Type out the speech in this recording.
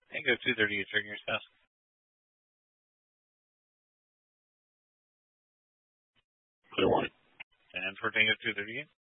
Tango 238, checking your status. Clear 1. And for Tango 238?